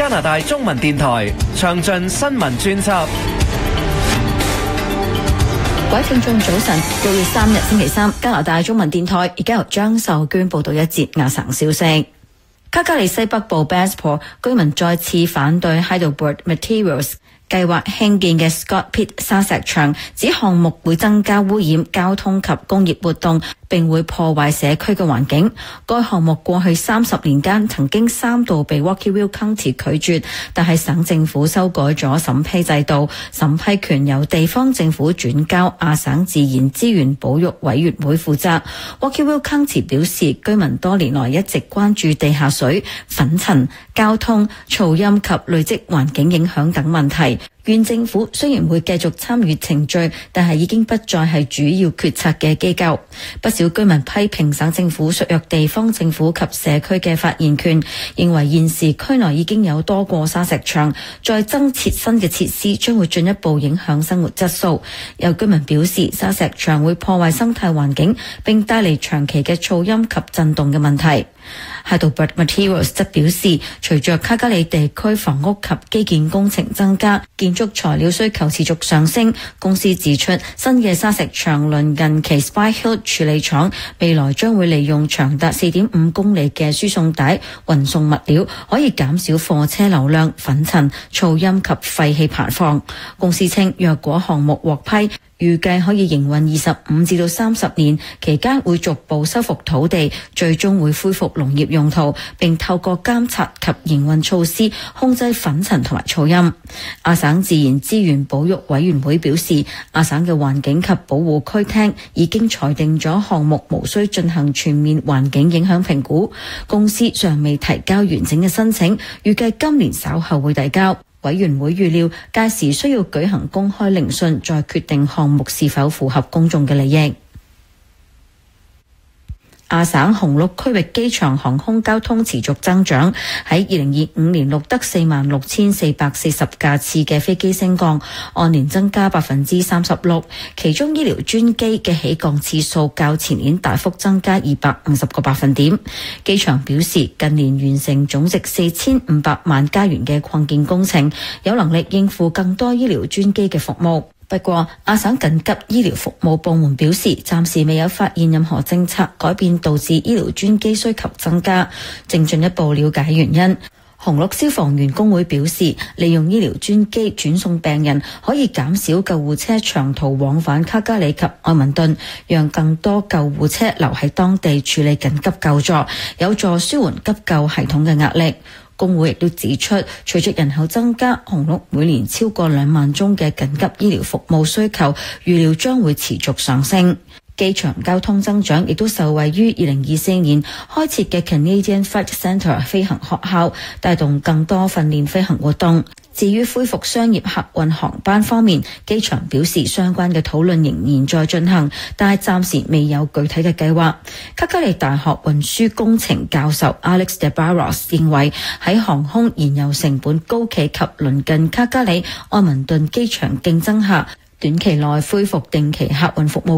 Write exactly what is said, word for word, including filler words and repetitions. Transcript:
加拿大中文電台詳盡新聞專輯。 各位聽眾早晨，六月三日星期三，加拿大中文電台而家由張秀娟報道一節亞省消息。卡加利西北部 Bassport 居民再次反對 Heidelberg Materials計劃興建嘅 Scott Pit 沙石場，指項目會增加污染、交通及工業活動，並會破壞社區嘅環境。該項目過去三十年間曾經三度被 Walkerville County 拒絕，但係省政府修改咗審批制度，審批權由地方政府轉交亞省自然資源保育委員會負責。Walkerville County 表示，居民多年來一直關注地下水、粉塵、交通、噪音及累積環境影響等問題。縣政府雖然會繼續參與程序，但係已經不再係主要決策嘅機構。不少居民批評省政府削弱地方政府及社區嘅發言權，認為現時區內已經有多個沙石場，再增設新嘅設施將會進一步影響生活質素。有居民表示，沙石場會破壞生態環境，並帶嚟長期嘅噪音及震動嘅問題。Heidelberg Materials 則表示，隨着卡加里地區房屋及基建工程增加，建築材料需求持續上升。公司指出，新嘅沙石場鄰近其 Spy Hill 處理廠，未來將會利用長達四點五公里嘅輸送帶運送物料，可以減少貨車流量、粉塵、噪音及廢氣排放。公司稱，若果項目獲批，預計可以營運二十五至到三十年，期間會逐步修復土地，最終會恢復農業用途，並透過監察及營運措施控制粉塵同埋噪音。亞省自然資源保育委員會表示，亞省嘅環境及保護區廳已經裁定咗項目無需進行全面環境影響評估，公司尚未提交完整嘅申請，預計今年稍後會遞交。委員會預料屆時需要舉行公開聆訊，再決定項目是否符合公眾嘅利益。亞省紅鹿區域機場航空交通持續增長，喺二零二五年錄得四萬六千四百四十架次嘅飛機升降，按年增加百分之三十六。其中醫療專機嘅起降次數較前年大幅增加二百五十個百分點。機場表示，近年完成總值四千五百萬加元嘅擴建工程，有能力應付更多醫療專機嘅服務。不過，亞省緊急醫療服務部門表示，暫時未有發現任何政策改變導致醫療專機需求增加，正進一步了解原因。紅鹿消防員工會表示，利用醫療專機轉送病人可以減少救護車長途往返卡加里及愛民頓，讓更多救護車留喺當地處理緊急救助，有助舒緩急救系統嘅壓力。工會亦都指出，隨着人口增加，紅鹿每年超過兩萬宗嘅緊急醫療服務需求，預料將會持續上升。機場交通增長亦都受惠於二零二四年開設嘅 Canadian Flight Centre 飛行學校，帶動更多訓練飛行活動。至於恢復商業客運航班方面，機場表示相關嘅討論仍然在進行，但係暫時未有具體嘅計劃。卡加利大學運輸工程教授 Alex de Barros 認為，喺航空燃油成本高企及鄰近卡加利愛民頓機場競爭下，短期內恢復定期客運服務